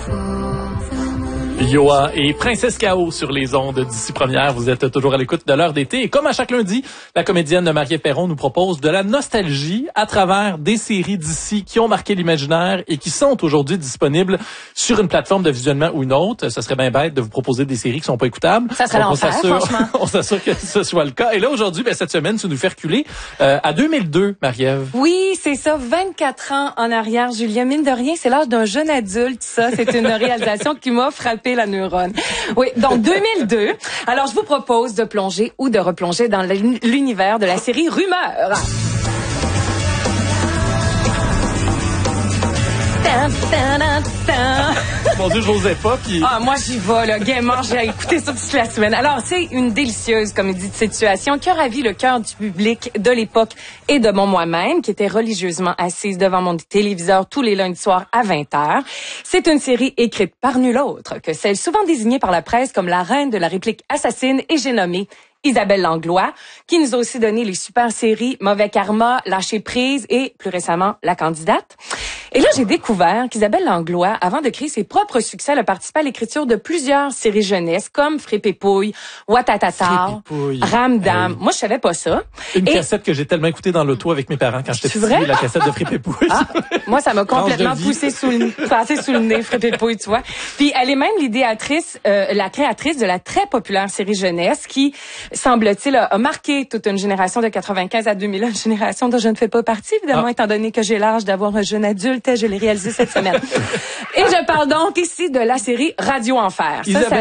Yoa et Princesse K.O. sur les ondes d'ici première. Vous êtes toujours à l'écoute de l'heure d'été. Et comme à chaque lundi, la comédienne Marie-Ève Perron nous propose de la nostalgie à travers des séries d'ici qui ont marqué l'imaginaire et qui sont aujourd'hui disponibles sur une plateforme de visionnement ou une autre. Ça serait bien bête de vous proposer des séries qui sont pas écoutables. Ça serait l'enfer, franchement. On s'assure que ce soit le cas. Et là, aujourd'hui, cette semaine, tu nous fais reculer à 2002, Marie-Ève. Oui, c'est ça. 24 ans en arrière, Julien. Mine de rien, c'est l'âge d'un jeune adulte, ça. C'est une réalisation qui m'a frappé la neurone. Oui, donc 2002. Alors, je vous propose de plonger ou de replonger dans l'univers de la série Rumeurs. Mon Dieu, j'osais pas. Puis... Ah, moi, j'y vais, là. Gaiement, j'ai écouté ça toute la semaine. Alors, c'est une délicieuse comédie de situation qui a ravi le cœur du public de l'époque et de moi-même, qui était religieusement assise devant mon téléviseur tous les lundis soirs à 20h. C'est une série écrite par nul autre que celle souvent désignée par la presse comme la reine de la réplique assassine, et j'ai nommé Isabelle Langlois, qui nous a aussi donné les super séries Mauvais Karma, Lâcher prise et, plus récemment, La Candidate. Et là, j'ai découvert qu'Isabelle Langlois, avant de créer ses propres succès, elle a participé à l'écriture de plusieurs séries jeunesse, comme Frépépouille, Ouattatata, Ramdam. Moi, je savais pas ça. Une cassette que j'ai tellement écoutée dans l'auto avec mes parents quand j'étais petit, la cassette de Frépépouille. Ah, moi, ça m'a complètement passé sous le nez, Frépépouille, tu vois. Puis, elle est même l'idéatrice, la créatrice de la très populaire série jeunesse qui, semble-t-il, a marqué toute une génération de 95 à 2000, une génération dont je ne fais pas partie, évidemment, étant donné que j'ai l'âge d'avoir un jeune adulte. Je l'ai réalisé cette semaine. Et je parle donc ici de la série Radio Enfer. Ça